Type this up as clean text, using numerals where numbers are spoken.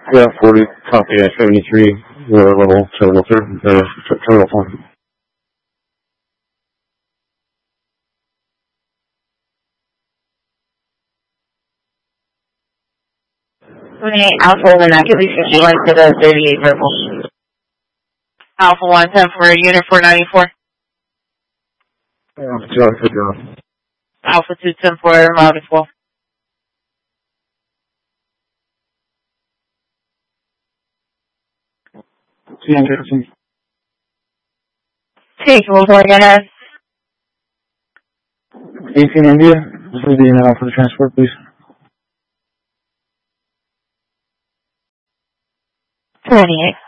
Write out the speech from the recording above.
Yeah, 40, copy at 73, level 703, terminal 4. 28 Alpha 1, actively 51 to the 38 verbal. Alpha 1, 10 for unit 494. Alpha 2, good job. Alpha 2, 10 for routing 4. Take, we'll go ahead. 18 India, this is the email for the transport, please. 28.